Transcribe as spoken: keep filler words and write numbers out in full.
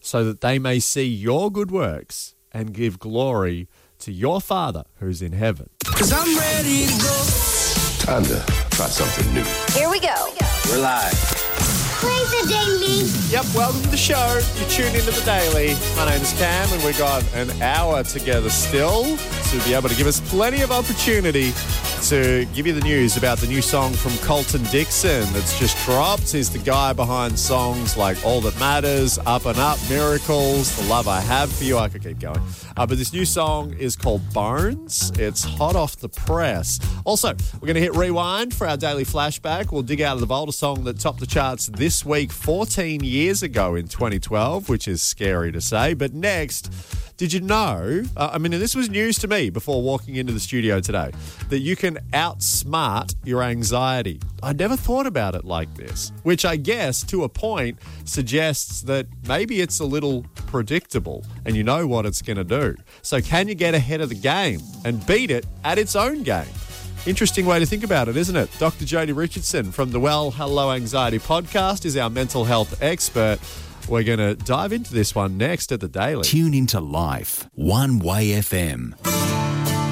so that they may see your good works and give glory to your Father who's in heaven. Cause I'm ready to go. Time to try something new. Here we go. We're live. Play the Daily. Yep, welcome to the show. You tune into the Daily. My name is Cam, and we've got an hour together still to be able to give us plenty of opportunity to give you the news about the new song from Colton Dixon that's just dropped. He's the guy behind songs like All That Matters, Up and Up, Miracles, The Love I Have For You. I could keep going. Uh, but this new song is called Bones. It's hot off the press. Also, we're going to hit rewind for our daily flashback. We'll dig out of the Volta song that topped the charts this week fourteen years ago in twenty twelve, which is scary to say. But next, did you know, uh, I mean, this was news to me before walking into the studio today, that you can outsmart your anxiety. I never thought about it like this, which I guess to a point suggests that maybe it's a little predictable and you know what it's going to do. So can you get ahead of the game and beat it at its own game? Interesting way to think about it, isn't it? Doctor Jodie Richardson from the Well Hello Anxiety podcast is our mental health expert. We're going to dive into this one next at the Daily. Tune into Life, One Way F M.